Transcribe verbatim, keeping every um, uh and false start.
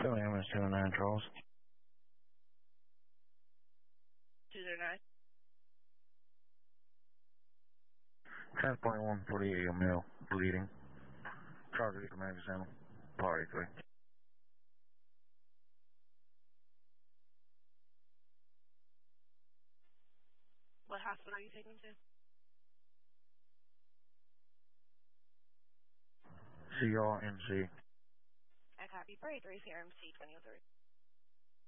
Philly ambulance two oh nine Charles. two zero nine. Transport one forty-eight, male, bleeding. Charge vehicle manager sample. Party three. What hospital are you taking to? C R N C. I copy. Party three, C R M C twenty oh three.